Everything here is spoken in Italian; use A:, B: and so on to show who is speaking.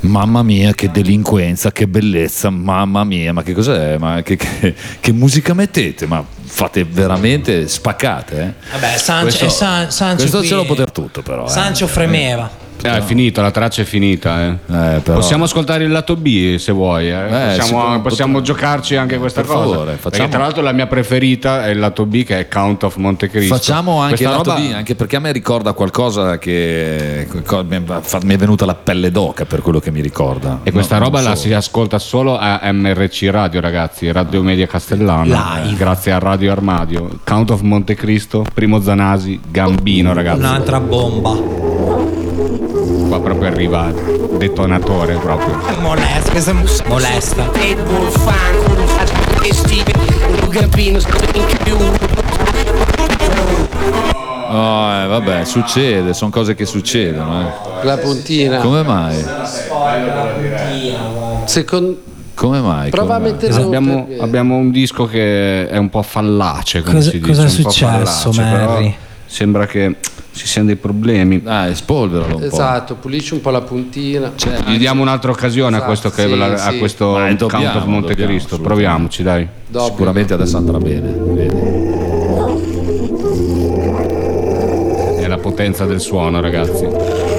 A: Mamma mia, che delinquenza, che bellezza, mamma mia, ma che cos'è? Ma che musica mettete? Ma fate veramente spaccate,
B: Vabbè, Sancio, Sancio
A: questo
B: qui,
A: ce lo poter tutto, però.
B: Sancio fremeva.
C: È finito, la traccia è finita.
A: Però.
C: Possiamo ascoltare il lato B se vuoi. Possiamo giocarci anche questa
A: per
C: cosa.
A: favore,
C: Perché tra l'altro la mia preferita è il lato B, che è Count of Monte Cristo.
A: Facciamo anche
C: questa
A: il lato
C: roba...
A: B, anche perché a me ricorda qualcosa che mi è venuta la pelle d'oca per quello che mi ricorda.
C: E questa roba la si ascolta solo a MRC Radio, ragazzi, Radio Media Castellano, grazie a Radio Armadio. Count of Monte Cristo, Primo Zanasi, Gambino, ragazzi.
B: Un'altra bomba.
C: Qua proprio arriva detonatore proprio.
B: Molesta, questa è molesta.
A: Vabbè, succede, sono cose che succedono.
D: La puntina.
A: Come mai? Come mai?
D: Prova a mettere
C: abbiamo un disco che è un po' fallace, come si dice.
B: Cosa è
C: un po'
B: successo,
C: fallace,
B: Mary?
C: però sembra che ci siano dei problemi.
A: Spolveralo un po'.
D: Esatto, pulisci un po' la puntina.
C: Gli diamo un'altra occasione a questo, a questo Count of Monte Cristo. Proviamoci, dai.
A: Sicuramente adesso andrà bene. Vedi?
C: È la potenza del suono, ragazzi.